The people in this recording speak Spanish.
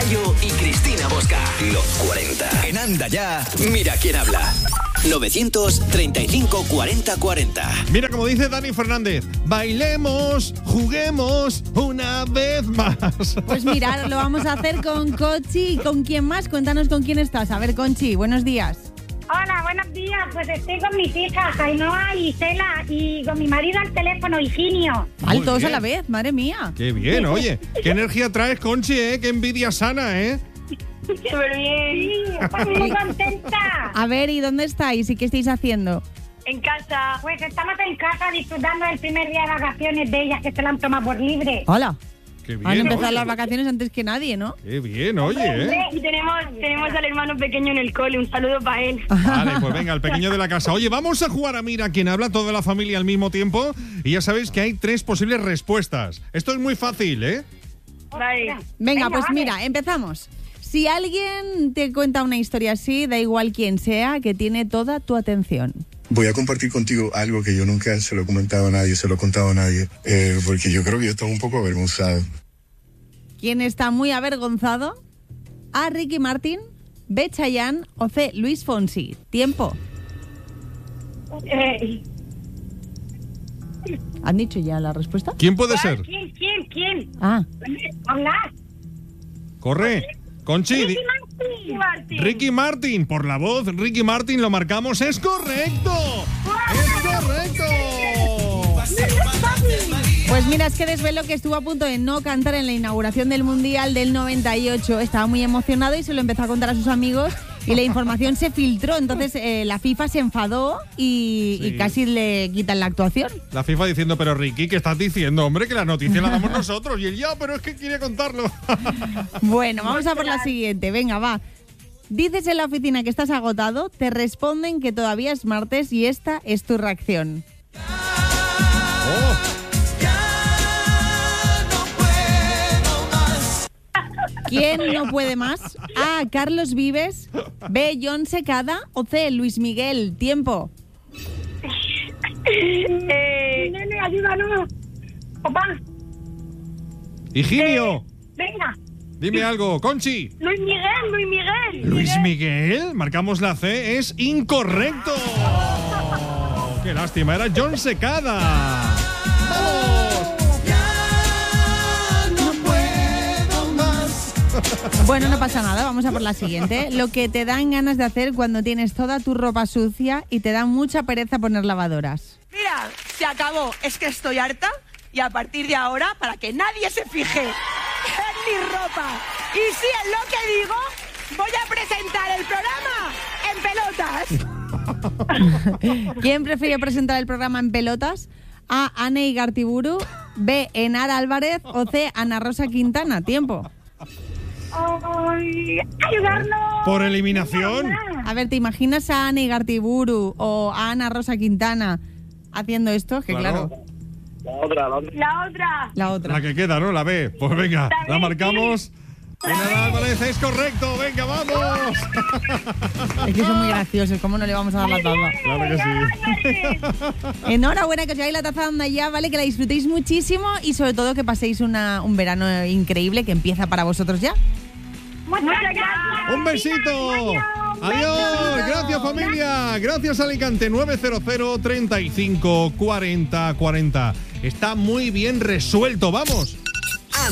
Tamayo y Cristina Bosca. Los 40. En Anda Ya, mira quién habla. 935 40 40. Mira, como dice Dani Fernández, bailemos, juguemos una vez más. Pues mira, lo vamos a hacer con Conchi. ¿Con quién más? Cuéntanos con quién estás. A ver, Conchi, buenos días. Hola, buenos días. Pues estoy con mis hijas, Ainhoa y Cela, y con mi marido al teléfono, Higinio. Vale, todos a la vez, madre mía. Qué bien, oye. Qué energía traes, Conchi, Qué envidia sana, Súper bien. Sí, estoy muy contenta. A ver, ¿y dónde estáis y qué estáis haciendo? En casa. Pues estamos en casa disfrutando del primer día de vacaciones de ellas, que se la han tomado por libre. Hola. Qué bien, Han empezado oye. las vacaciones antes que nadie, ¿no? Qué bien, oye, Y tenemos al hermano pequeño en el cole. Un saludo para él. Vale, pues venga, el pequeño de la casa. Oye, vamos a jugar a Mira quién habla, toda la familia al mismo tiempo. Y ya sabéis que hay 3 posibles respuestas. Esto es muy fácil, Vale. Venga, pues vale. mira, empezamos. Si alguien te cuenta una historia así, da igual quién sea, que tiene toda tu atención. Voy a compartir contigo algo que yo nunca se lo he comentado a nadie, se lo he contado a nadie, porque yo creo que yo estoy un poco avergonzado. ¿Quién está muy avergonzado? A. Ricky Martin, B. Chayanne o C. Luis Fonsi. Tiempo. ¿Han dicho ya la respuesta? ¿Quién puede ser? ¿Quién? Ah, Hola. Corre. Conchi. Martín. Ricky Martin, por la voz, Ricky Martin lo marcamos. ¡Es correcto! ¡Es correcto! pues mira, es que desvelo que estuvo a punto de no cantar en la inauguración del Mundial del 98. Estaba muy emocionado y se lo empezó a contar a sus amigos y la información se filtró. Entonces la FIFA se enfadó y casi le quitan la actuación. La FIFA diciendo, pero Ricky, ¿qué estás diciendo? Hombre, que la noticia la damos nosotros. Y él, ya, pero es que quiere contarlo. Bueno, vamos a por la siguiente. Venga, va. Dices en la oficina que estás agotado, te responden que todavía es martes y esta es tu reacción. ¿Quién no puede más? A. Carlos Vives, B. John Secada o C. Luis Miguel. Tiempo. Nene, ayúdanos. Papá, Higinio, venga. dime algo. Conchi. Luis Miguel. Luis Miguel, marcamos la C, es incorrecto. Qué lástima, era John Secada. ¡Vamos! Bueno, no pasa nada, vamos a por la siguiente. Lo que te dan ganas de hacer cuando tienes toda tu ropa sucia y te da mucha pereza poner lavadoras. Mira, se acabó. Es que estoy harta y a partir de ahora, para que nadie se fije en mi ropa y sí en lo que digo, voy a presentar el programa en pelotas. ¿Quién prefiere presentar el programa en pelotas? A. Ane Igartiburu, B. Enar Álvarez o C. Ana Rosa Quintana. Tiempo. Ay, ayudarnos. Por eliminación. A ver, ¿te imaginas a Ane Igartiburu o a Ana Rosa Quintana haciendo esto? Que claro. La otra. La que queda, ¿no? La B. Pues venga, la marcamos. Enar Álvarez, es correcto. Venga, vamos. Es que son muy graciosos. ¿Cómo no le vamos a dar la taza? Claro que sí. Enhorabuena, que os lleváis la taza de Anda Ya, ¿vale? Que la disfrutéis muchísimo y sobre todo que paséis un verano increíble que empieza para vosotros ya. Muchas gracias. Un besito. Adiós. Gracias, familia. Gracias, Alicante. 900 35 40 40. Está muy bien resuelto. Vamos.